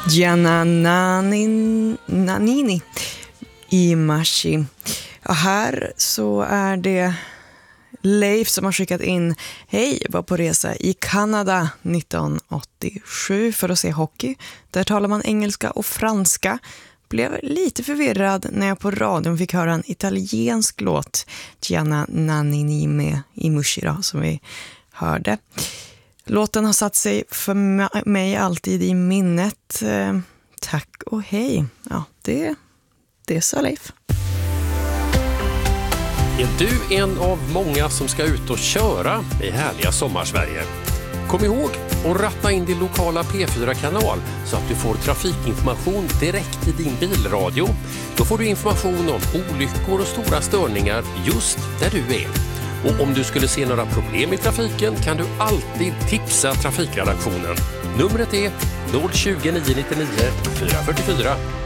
Gianna Nannini i Mashi. Och här så är det Leif som har skickat in: hej, var på resa i Kanada 1987 för att se hockey. Där talar man engelska och franska. Blev lite förvirrad när jag på radion fick höra en italiensk låt, Gianna Nannini med i Mushi då, som vi hörde. Låten har satt sig för mig alltid i minnet. Tack och hej. Ja, det sa Leif. Är du en av många som ska ut och köra i härliga Sommarsverige? Kom ihåg att ratta in din lokala P4-kanal så att du får trafikinformation direkt i din bilradio. Då får du information om olyckor och stora störningar just där du är. Och om du skulle se några problem i trafiken kan du alltid tipsa trafikredaktionen. Numret är 020 999 444.